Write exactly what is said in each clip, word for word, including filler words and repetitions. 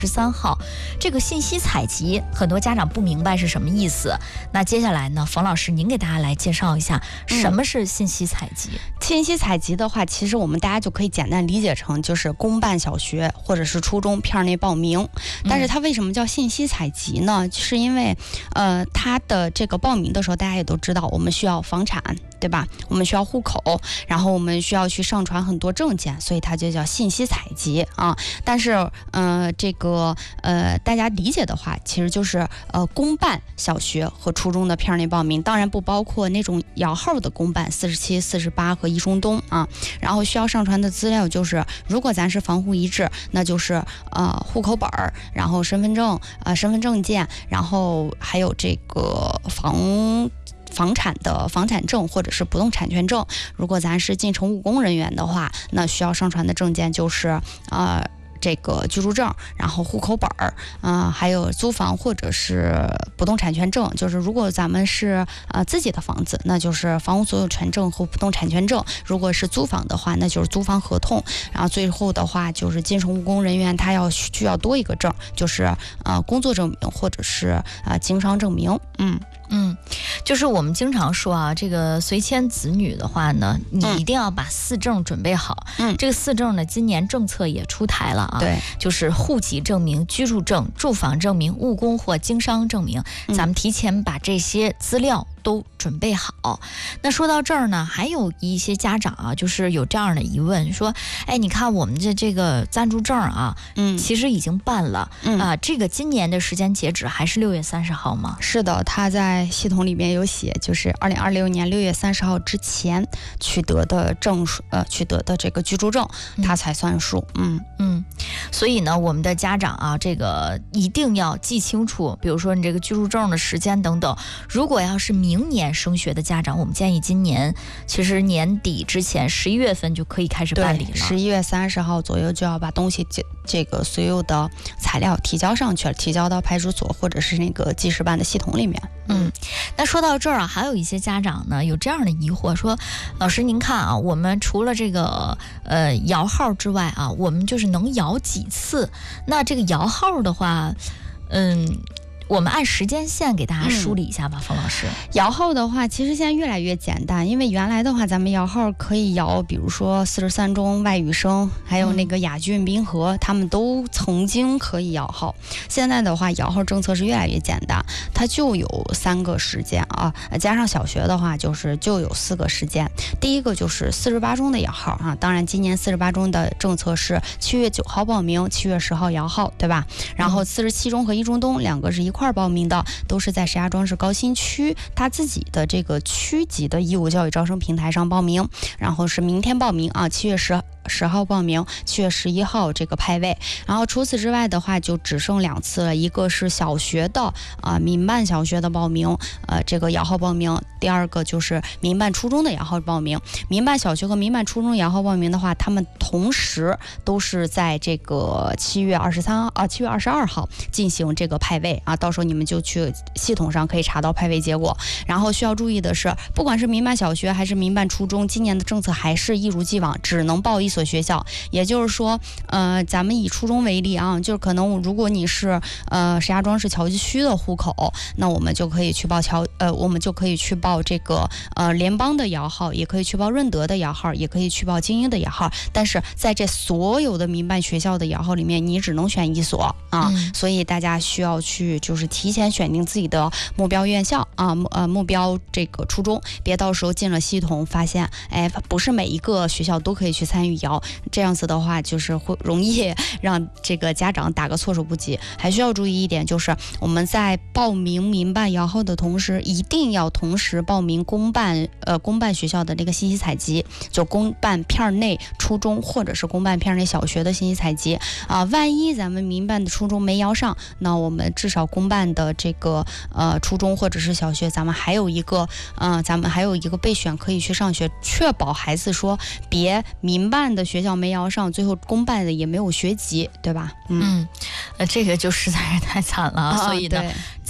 十三号，这个信息采集，很多家长不明白是什么意思。那接下来呢，冯老师您给大家来介绍一下什么是信息采集。 嗯、信息采集的话，其实我们大家就可以简单理解成就是公办小学或者是初中片内报名。但是它为什么叫信息采集呢？是因为呃，它的这个报名的时候，大家也都知道，我们需要房产，对吧？我们需要户口，然后我们需要去上传很多证件，所以它就叫信息采集啊。但是呃，这个呃，大家理解的话，其实就是呃公办小学和初中的片内报名，当然不包括那种摇号的公办四十七、四十八和一中东啊。然后需要上传的资料就是，如果咱是房户一致，那就是呃户口本儿，然后身份证、呃身份证件，然后还有这个房。房产的房产证或者是不动产权证。如果咱是进城务工人员的话，那需要上传的证件就是呃这个居住证，然后户口本儿，啊、呃，还有租房或者是不动产权证。就是如果咱们是呃自己的房子，那就是房屋所有权证和不动产权证；如果是租房的话，那就是租房合同。然后最后的话就是进城务工人员，他要需要多一个证，就是呃工作证明或者是呃经商证明。嗯。 嗯，就是我们经常说啊，这个随迁子女的话呢，你一定要把四证准备好。嗯，这个四证呢，今年政策也出台了啊， 对， 就是户籍证明、居住证、住房证明、务工或经商证明，咱们提前把这些资料都准备好。那说到这儿呢，还有一些家长啊，就是有这样的疑问，说，哎，你看我们的这个暂住证啊，嗯，其实已经办了，嗯啊，这个今年的时间截止还是六月三十号吗？ 是的，他在系统里面有写，就是二零二六年六月三十号之前取得的证书，呃，取得的这个居住证，它才算数。嗯嗯，所以呢，我们的家长啊，这个一定要记清楚，比如说你这个居住证的时间等等。如果要是明年升学的家长，我们建议今年其实年底之前，十一月份就可以开始办理了。 十一月三十号左右就要把东西这这个所有的材料提交上去了，提交到派出所或者是那个记事办的系统里面。 嗯，那说到这儿啊，还有一些家长呢有这样的疑惑，说，老师您看啊，我们除了这个呃摇号之外啊，我们就是能摇几次？那这个摇号的话，嗯。我们按时间线给大家梳理一下吧，嗯、冯老师。 摇号的话，其实现在越来越简单，因为原来的话，咱们摇号可以摇，比如说四十三中、外语生，还有那个亚俊、滨河，他们都曾经可以摇号。现在的话，摇号政策是越来越简单，它就有三个时间啊，加上小学的话，就是就有四个时间。第一个就是四十八中的摇号啊，当然今年四十八中的政策是七月九号报名，七月十号摇号，对吧？然后四十七中和一中东两个是一块。块报名的都是在石家庄市高新区他自己的这个区级的义务教育招生平台上报名，然后是明天报名啊，七月十十号报名，七月十一号这个派位。然后除此之外的话，就只剩两次了，一个是小学的啊、呃、民办小学的报名，呃这个摇号报名；第二个就是民办初中的摇号报名。民办小学和民办初中摇号报名的话，他们同时都是在这个七月二十三号啊七月二十二号进行这个派位啊，到时候你们就去系统上可以查到派位结果。然后需要注意的是，不管是民办小学还是民办初中，今年的政策还是一如既往，只能报一所学校。也就是说，呃，咱们以初中为例啊，就是可能如果你是呃石家庄市桥区的户口，那我们就可以去报桥，呃，我们就可以去报这个呃联邦的摇号，也可以去报润德的摇号，也可以去报精英的摇号。但是在这所有的民办学校的摇号里面，你只能选一所啊，嗯、所以大家需要去就是提前选定自己的目标院校啊，呃，目标这个初中，别到时候进了系统发现，哎，不是每一个学校都可以去参与摇，这样子的话就是会容易让这个家长打个措手不及。还需要注意一点，就是我们在报名民办摇号的同时，一定要同时报名公办呃公办学校的那个信息采集，就公办片内初中或者是公办片内小学的信息采集啊。万一咱们民办的初中没摇上，那我们至少公办的这个呃初中或者是小学，咱们还有一个嗯、呃，咱们还有一个备选可以去上学，确保孩子说别民办的学校没摇上，最后公办的也没有学籍，对吧？ 嗯，呃，这个就实在是太惨了，啊、所以呢，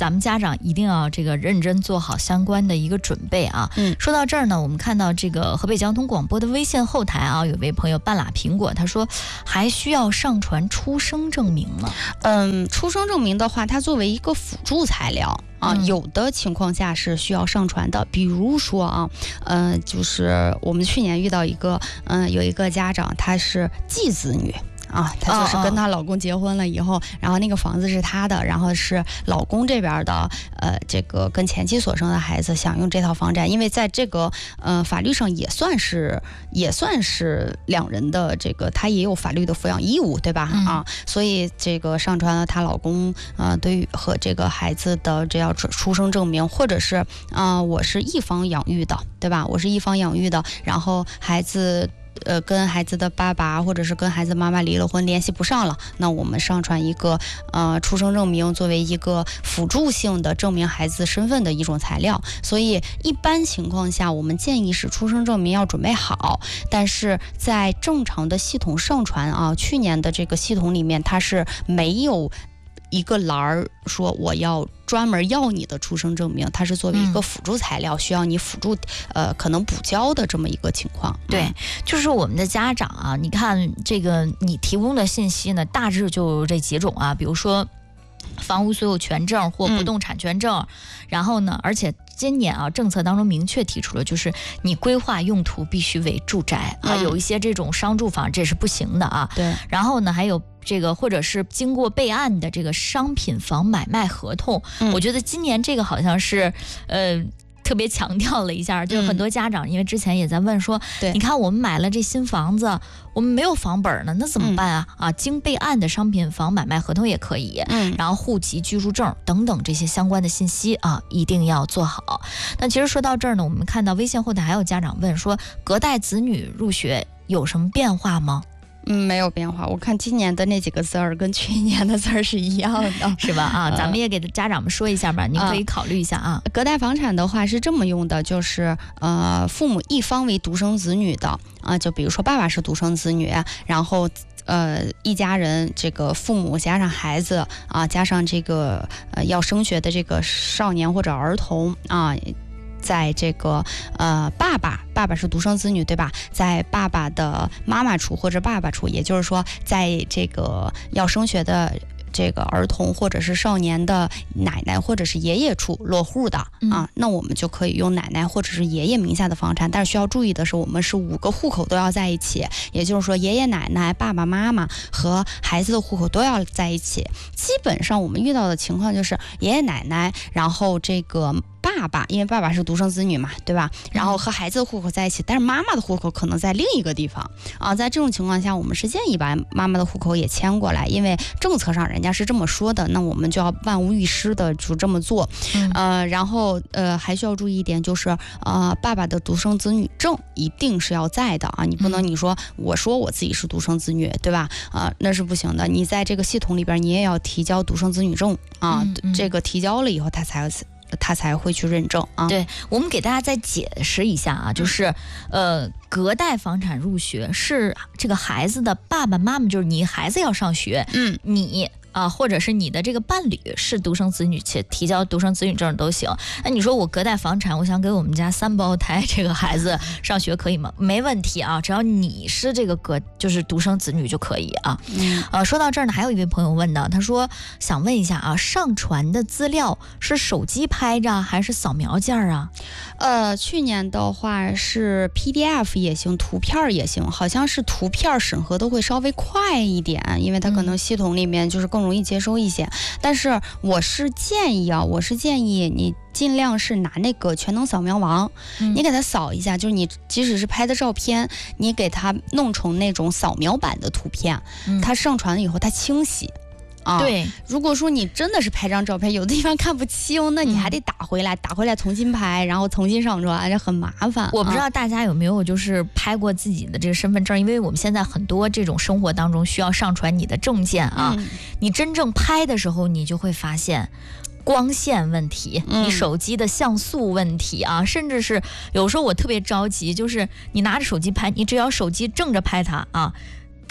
咱们家长一定要这个认真做好相关的一个准备啊。 嗯， 说到这儿呢，我们看到这个河北交通广播的微信后台啊，有位朋友半拉苹果，他说还需要上传出生证明吗？ 嗯，出生证明的话，它作为一个辅助材料啊， 嗯、 有的情况下是需要上传的。比如说啊，嗯、呃，就是我们去年遇到一个，嗯、呃，有一个家长，他是继子女。啊，她就是跟她老公结婚了以后，哦哦然后那个房子是她的，然后是老公这边的，呃，这个跟前妻所生的孩子享用这套房产，因为在这个呃法律上也算是也算是两人的这个，她也有法律的抚养义务，对吧？嗯、啊，所以这个上传了她老公呃对于和这个孩子的这样出生证明，或者是啊、呃、我是一方养育的，对吧？我是一方养育的，然后孩子。呃，跟孩子的爸爸或者是跟孩子妈妈离了婚，联系不上了，那我们上传一个呃出生证明，作为一个辅助性的证明孩子身份的一种材料。所以一般情况下，我们建议是出生证明要准备好，但是在正常的系统上传啊，去年的这个系统里面它是没有一个栏儿说我要专门要你的出生证明，它是作为一个辅助材料，嗯、需要你辅助呃可能补交的这么一个情况。 对，就是我们的家长啊，你看这个你提供的信息呢，大致就这几种啊，比如说房屋所有权证或不动产权证，嗯、然后呢，而且今年啊，政策当中明确提出了，就是你规划用途必须为住宅啊，嗯、有一些这种商住房这是不行的啊。 对， 然后呢，还有这个或者是经过备案的这个商品房买卖合同，嗯、我觉得今年这个好像是呃。特别强调了一下，就是很多家长因为之前也在问说， 嗯、 你看我们买了这新房子，我们没有房本呢，那怎么办啊？嗯、啊，经备案的商品房买卖合同也可以，嗯，然后户籍、居住证等等这些相关的信息啊，一定要做好。那其实说到这儿呢，我们看到微信后台还有家长问说，隔代子女入学有什么变化吗？ 嗯，没有变化。我看今年的那几个字儿跟去年的字儿是一样的， 是吧？啊，咱们也给家长们说一下吧，您可以考虑一下啊。 隔代房产的话是这么用的，就是呃，父母一方为独生子女的啊，就比如说爸爸是独生子女，然后呃一家人这个父母加上孩子啊，加上这个呃要升学的这个少年或者儿童啊。在这个呃，爸爸爸爸是独生子女，对吧？在爸爸的妈妈处或者爸爸处，也就是说，在这个要升学的这个儿童或者是少年的奶奶或者是爷爷处落户的、嗯、啊，那我们就可以用奶奶或者是爷爷名下的房产。但是需要注意的是，我们是五个户口都要在一起，也就是说，爷爷奶奶、爸爸妈妈和孩子的户口都要在一起。基本上我们遇到的情况就是爷爷奶奶，然后这个。爸爸，因为爸爸是独生子女嘛，对吧？然后和孩子的户口在一起，但是妈妈的户口可能在另一个地方啊。在这种情况下，我们是建议把妈妈的户口也迁过来，因为政策上人家是这么说的，那我们就要万无一失的就这么做。嗯、呃，然后呃还需要注意一点，就是呃爸爸的独生子女证一定是要在的啊，你不能你说我说我自己是独生子女，对吧？啊、呃，那是不行的，你在这个系统里边你也要提交独生子女证啊，嗯嗯、这个提交了以后他才。他才会去认证啊。 对，我们给大家再解释一下啊，就是、嗯、呃，隔代房产入学是这个孩子的爸爸妈妈，就是你孩子要上学，嗯，你。啊，或者是你的这个伴侣是独生子女且提交独生子女证都行。那你说我隔代房产，我想给我们家三胞胎这个孩子上学可以吗？没问题啊，只要你是这个隔就是独生子女就可以啊。嗯，呃，说到这儿呢，还有一位朋友问呢，他说想问一下啊，上传的资料是手机拍着还是扫描件啊？ 呃，去年的话是 P D F 也行，图片也行，好像是图片审核都会稍微快一点，因为它可能系统里面就是更容易接收一些。但是我是建议啊，我是建议你尽量是拿那个全能扫描王、嗯、你给它扫一下，就是你即使是拍的照片，你给它弄成那种扫描版的图片、嗯、它上传了以后它清晰啊， 对， 如果说你真的是拍张照片，有的地方看不清，那你还得打回来，嗯、打回来重新拍，然后重新上传，这很麻烦。 我不知道大家有没有就是拍过自己的这个身份证，因为我们现在很多这种生活当中需要上传你的证件啊，嗯、你真正拍的时候，你就会发现。光线问题，你手机的像素问题啊、嗯，甚至是有时候我特别着急，就是你拿着手机拍，你只要手机正着拍它啊。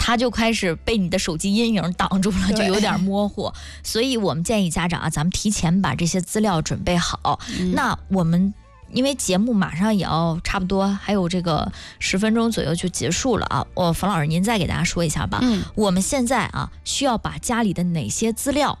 它就开始被你的手机阴影挡住了，就有点模糊。所以我们建议家长啊，咱们提前把这些资料准备好。嗯、那我们因为节目马上也要差不多还有这个十分钟左右就结束了啊，我冯老师您再给大家说一下吧。嗯，我们现在啊需要把家里的哪些资料